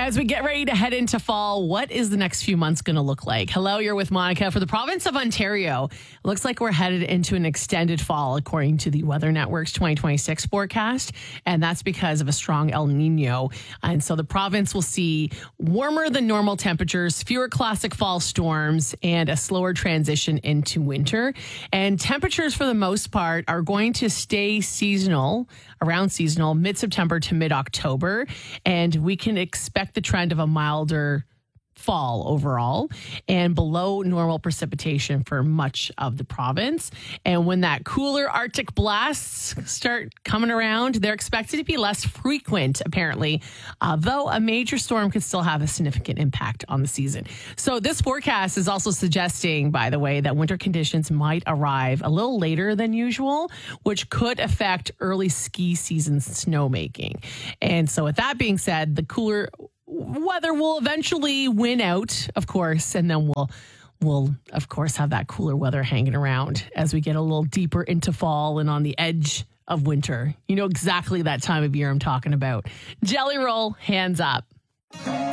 As we get ready to head into fall, what is the next few months going to look like? Hello, you're with Monica. For the province of Ontario, it looks like we're headed into an extended fall, according to the Weather Network's 2026 forecast. And that's because of a strong El Nino. And so the province will see warmer than normal temperatures, fewer classic fall storms, and a slower transition into winter. And temperatures, for the most part, are going to stay around seasonal, mid-September to mid-October. And we can expect the trend of a milder fall overall and below normal precipitation for much of the province. And when that cooler Arctic blasts start coming around, they're expected to be less frequent, apparently, though a major storm could still have a significant impact on the season. So this forecast is also suggesting, by the way, that winter conditions might arrive a little later than usual, which could affect early ski season snowmaking. And so with that being said, the cooler weather will eventually win out, of course, and then we'll of course have that cooler weather hanging around as we get a little deeper into fall and on the edge of winter. You know exactly that time of year I'm talking about. Jelly Roll, hands up.